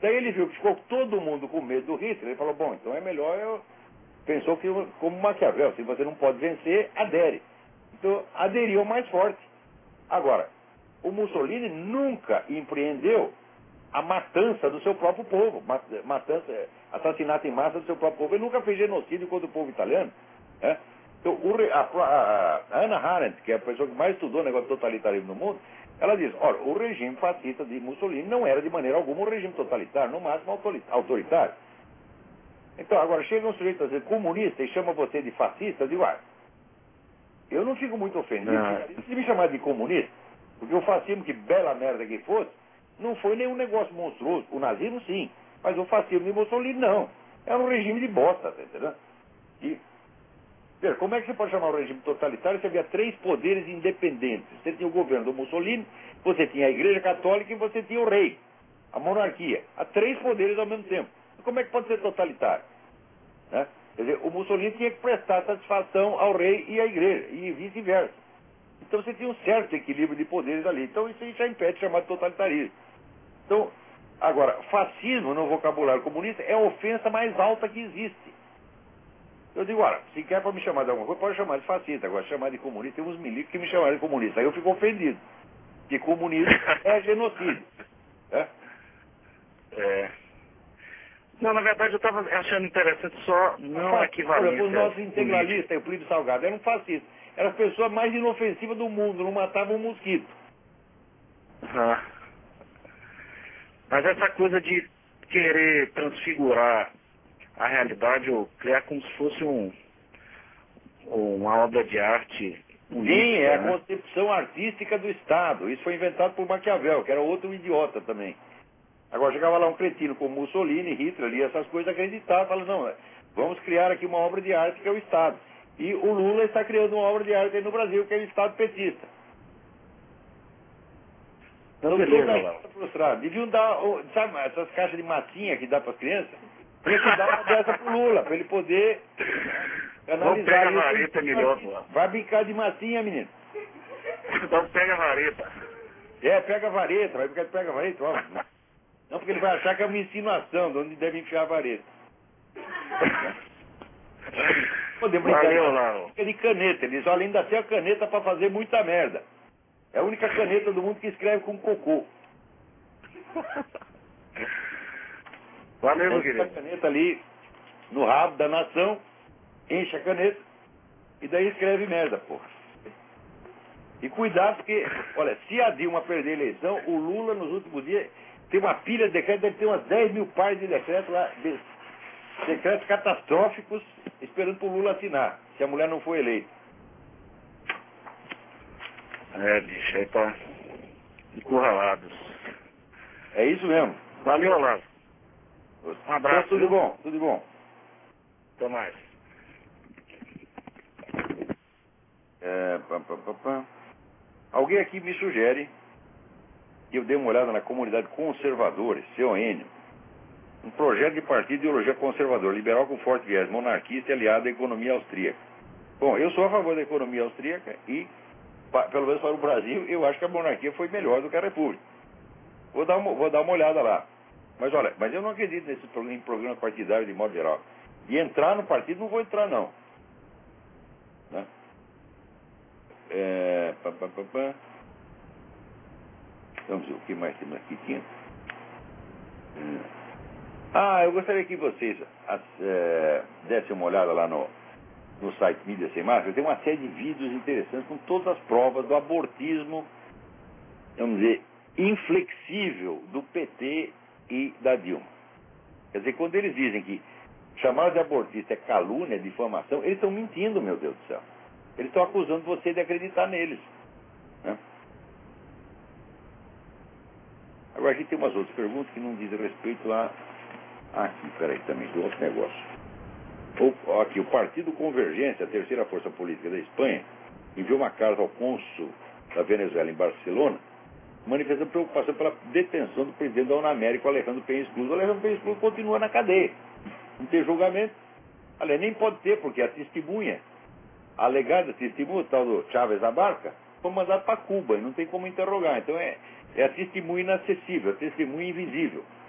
Daí ele viu que ficou todo mundo com medo do Hitler. Ele falou, bom, então é melhor eu... Pensou que, como Maquiavel, se você não pode vencer, adere. Então, aderiu mais forte. Agora, o Mussolini nunca empreendeu a matança do seu próprio povo. Assassinato em massa do seu próprio povo. Ele nunca fez genocídio contra o povo italiano. Né? Então, a Hannah Arendt, que é a pessoa que mais estudou o negócio de totalitarismo no mundo, ela diz, olha, o regime fascista de Mussolini não era de maneira alguma um regime totalitário, no máximo autoritário. Então, agora, chega um sujeito a dizer comunista e chama você de fascista, eu digo, eu não fico muito ofendido se me chamar de comunista, porque o fascismo, que bela merda que fosse, não foi nenhum negócio monstruoso. O nazismo, sim, mas o fascismo de Mussolini, não. Era um regime de bosta, tá entendendo? E, como é que você pode chamar o regime totalitário se havia 3 poderes independentes? Você tinha o governo do Mussolini, você tinha a Igreja Católica e você tinha o rei, a monarquia. Há 3 poderes ao mesmo tempo. Como é que pode ser totalitário? Né? Quer dizer, o Mussolini tinha que prestar satisfação ao rei e à igreja, e vice-versa. Então você tinha um certo equilíbrio de poderes ali. Então isso aí já impede de chamar de totalitarismo. Então, agora, fascismo no vocabulário comunista é a ofensa mais alta que existe. Eu digo, olha, se quer para me chamar de alguma coisa, pode chamar de fascista. Agora, chamar de comunista, tem uns milicos que me chamaram de comunista. Aí eu fico ofendido. Porque comunismo é genocídio. Né? Não, na verdade eu estava achando interessante só não a equivalência. Os nossos integralistas, o Plínio Salgado, eram fascistas. Eram as pessoas mais inofensivas do mundo, não matavam um mosquito. Mas essa coisa de querer transfigurar a realidade ou criar como se fosse uma obra de arte política. Sim, é a concepção artística do Estado. Isso foi inventado por Maquiavel, que era outro idiota também. Agora chegava lá um cretino como Mussolini, Hitler ali, essas coisas, acreditava, falava, não, vamos criar aqui uma obra de arte que é o Estado. E o Lula está criando uma obra de arte aí no Brasil, que é o Estado petista. Então, frustrado. Deviam dar, sabe, essas caixas de massinha que dá para as crianças? Tinha que dar uma dessa pro Lula, para ele poder analisar. Pega a vareta melhor, pô. Vai brincar de massinha, menino. Então pega a vareta. Pega a vareta, vai brincar de pega a vareta, ó. Não, porque ele vai achar que é uma insinuação de onde deve enfiar a vareta. Podemos brincar de caneta. Eles olham, ainda tem a caneta para fazer muita merda. É a única caneta do mundo que escreve com cocô. Valeu, meu querido. A caneta ali no rabo da nação, enche a caneta e daí escreve merda, porra. E cuidado, porque, olha, se a Dilma perder a eleição, o Lula nos últimos dias tem uma pilha de decretos, deve ter umas 10 mil páginas de decretos lá, decretos catastróficos, esperando pro Lula assinar, se a mulher não for eleita. Bicho, aí tá encurralados. É isso mesmo. Valeu, Olavo. Um abraço. Então, tudo bom, tudo bom. Até mais. Alguém aqui me sugere que eu dê uma olhada na comunidade conservadores, CON, um projeto de partido de ideologia conservadora, liberal com forte viés, monarquista e aliado à economia austríaca. Bom, eu sou a favor da economia austríaca e, pelo menos para o Brasil, eu acho que a monarquia foi melhor do que a república. Vou dar uma olhada lá. Mas olha, eu não acredito em programa partidário de modo geral. E entrar no partido não vou entrar, não. Né? Vamos ver o que mais temos aqui. Eu gostaria que vocês dessem uma olhada lá no site Mídia Sem Máscara. Tem uma série de vídeos interessantes com todas as provas do abortismo, vamos dizer, inflexível do PT e da Dilma. Quer dizer, quando eles dizem que chamar de abortista é calúnia, difamação, eles estão mentindo, meu Deus do céu. Eles estão acusando você de acreditar neles. Né? Agora aqui tem umas outras perguntas que não dizem respeito a... Aqui, peraí, também, do outro negócio. Aqui, o Partido Convergência, a terceira força política da Espanha, enviou uma carta ao cônsul da Venezuela em Barcelona, manifestando preocupação pela detenção do presidente da Unamérica, Alejandro Penha Escluso. O Alejandro Penha Escluso continua na cadeia. Não tem julgamento. Aliás, nem pode ter, porque a testemunha, a alegada testemunha, o tal do Chávez Abarca, foi mandado para Cuba e não tem como interrogar. Então é a testemunha inacessível, a testemunha invisível.